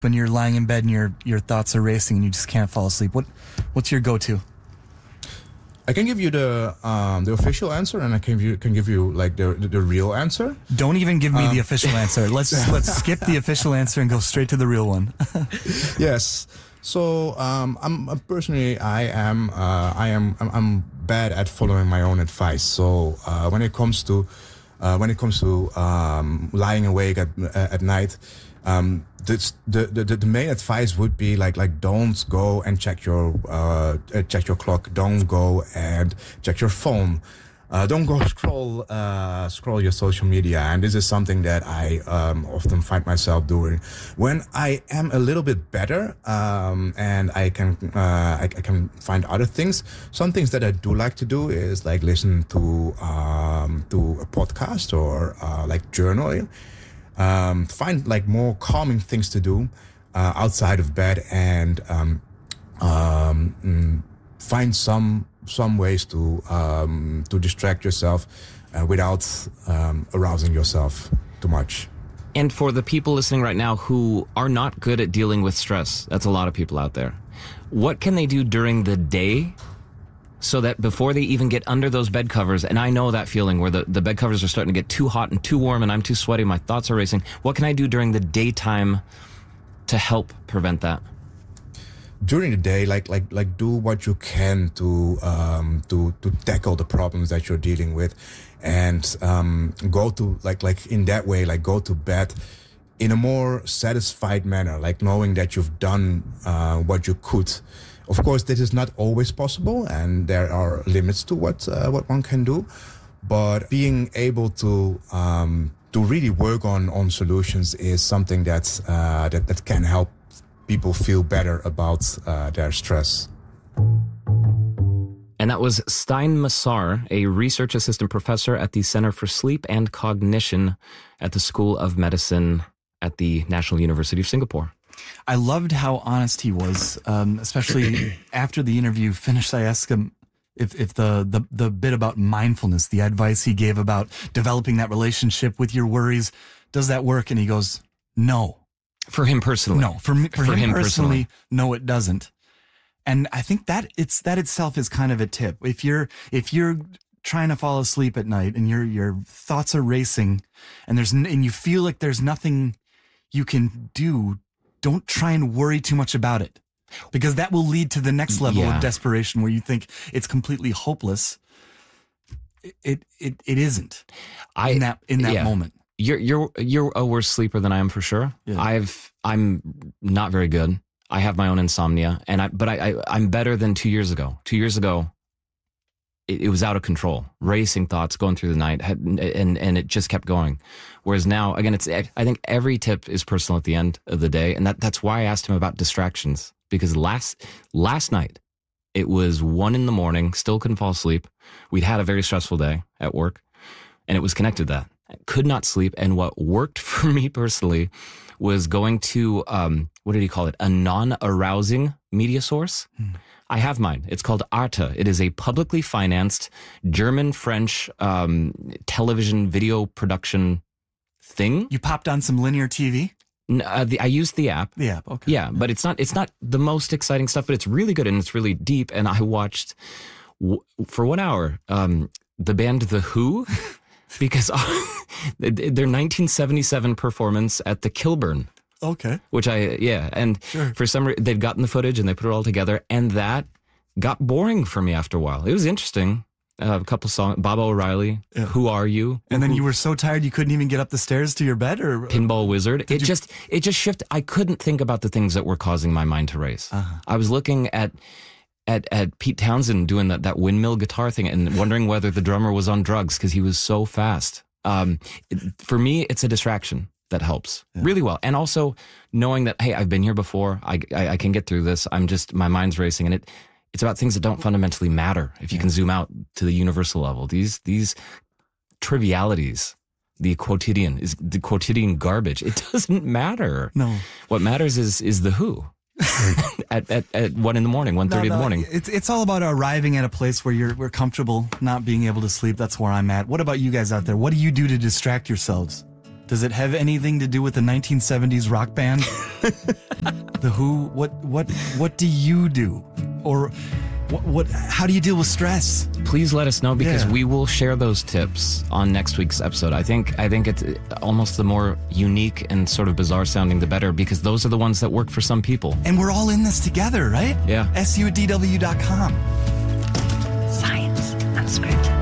when you're lying in bed and your thoughts are racing and you just can't fall asleep? What's your go-to? I can give you the official answer, and I can give you like the real answer. Don't even give me the official answer. Let's skip the official answer and go straight to the real one. Yes. So I'm personally I'm bad at following my own advice. So when it comes to lying awake at night, the main advice would be like don't go and check your clock. Don't go and check your phone. Don't go scroll your social media. And this is something that I often find myself doing when I am a little bit better, and I can find other things. Some things that I do like to do is like listen to a podcast or like journaling. Find like more calming things to do outside of bed, and find some ways to distract yourself without arousing yourself too much. And for the people listening right now who are not good at dealing with stress, that's a lot of people out there, what can they do during the day so that before they even get under those bed covers, and I know that feeling where the bed covers are starting to get too hot and too warm and I'm too sweaty, my thoughts are racing. What can I do during the daytime to help prevent that? During the day, like do what you can to tackle the problems that you're dealing with, and go to like in that way, like go to bed in a more satisfied manner, like knowing that you've done what you could. Of course, this is not always possible, and there are limits to what one can do. But being able to really work on solutions is something that can help people feel better about their stress. And that was Stein Massar, a research assistant professor at the Center for Sleep and Cognition at the School of Medicine at the National University of Singapore. I loved how honest he was, especially after the interview finished. I asked him if the bit about mindfulness, the advice he gave about developing that relationship with your worries, does that work? And he goes, no. For him personally? No. For him personally, no, it doesn't. And I think that itself is kind of a tip. If you're trying to fall asleep at night and your thoughts are racing and you feel like there's nothing you can do, don't try and worry too much about it, because that will lead to the next level of desperation where you think it's completely hopeless. It isn't in that moment. You're a worse sleeper than I am for sure. Yeah. I'm not very good. I have my own insomnia, but I'm better than 2 years ago. 2 years ago, it was out of control, racing thoughts going through the night, and it just kept going. Whereas now, again, I think every tip is personal at the end of the day, and that's why I asked him about distractions, because last night it was 1 a.m, still couldn't fall asleep. We'd had a very stressful day at work, and it was connected to that. I could not sleep, and what worked for me personally was going to what did he call it? A non-arousing media source. I have mine. It's called Arte. It is a publicly financed German-French television video production thing. You popped on some linear TV? I used the app. The app, okay. Yeah, but it's not the most exciting stuff, but it's really good and it's really deep. And I watched for 1 hour the band The Who because their 1977 performance at the Kilburn. Okay. Which and sure. For some reason, they'd gotten the footage and they put it all together, and that got boring for me after a while. It was interesting. A couple songs, Baba O'Reilly, Who Are You? And then you were so tired you couldn't even get up the stairs to your bed, or Pinball Wizard. It just shifted. I couldn't think about the things that were causing my mind to race. I was looking at Pete Townsend doing that windmill guitar thing and wondering whether the drummer was on drugs because he was so fast. For me, it's a distraction that helps really well. And also knowing that, hey, I've been here before. I can get through this. My mind's racing, and it's about things that don't fundamentally matter. If you can zoom out to the universal level, these trivialities, the quotidian garbage, it doesn't matter. No. What matters is the Who. at 1 a.m, 1:30 in the morning. It's all about arriving at a place where we're comfortable not being able to sleep. That's where I'm at. What about you guys out there? What do you do to distract yourselves Does it have anything to do with the 1970s rock band? The Who? What do you do? Or how do you deal with stress? Please let us know, because we will share those tips on next week's episode. I think it's almost the more unique and sort of bizarre sounding, the better, because those are the ones that work for some people. And we're all in this together, right? Yeah. su@dw.com. Science Unscripted.